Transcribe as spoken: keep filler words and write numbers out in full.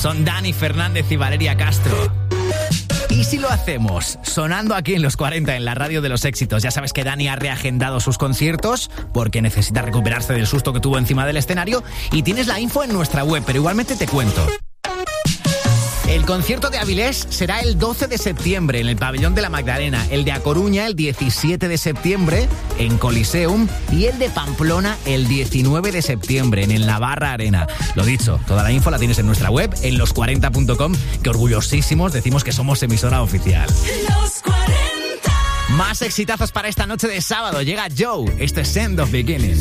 Son Dani Fernández y Valeria Castro. ¿Y si lo hacemos sonando aquí en los cuarenta, en la radio de los éxitos? Ya sabes que Dani ha reagendado sus conciertos porque necesita recuperarse del susto que tuvo encima del escenario y tienes la info en nuestra web, pero igualmente te cuento. El concierto de Avilés será el doce de septiembre en el Pabellón de la Magdalena, el de A Coruña el diecisiete de septiembre en Coliseum y el de Pamplona el diecinueve de septiembre en el Navarra Arena. Lo dicho, toda la info la tienes en nuestra web, en los cuarenta punto com, que orgullosísimos decimos que somos emisora oficial. Los cuarenta. Más exitazos para esta noche de sábado. Llega Joe, este es End of Beginning.